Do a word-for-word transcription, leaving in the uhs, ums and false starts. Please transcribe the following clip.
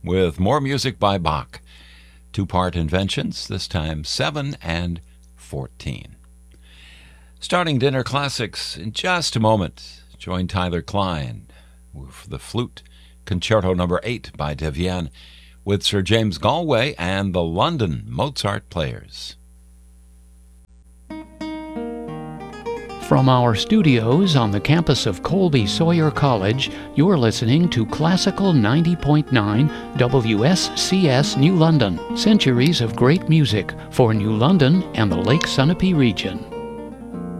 with more music by Bach. Two-part inventions, this time seven and fourteen. Starting Dinner Classics in just a moment. Join Tyler Klein with the flute, Concerto Number eight by Devienne, with Sir James Galway and the London Mozart Players. From our studios on the campus of Colby Sawyer College, you're listening to Classical ninety point nine W S C S New London. Centuries of great music for New London and the Lake Sunapee region.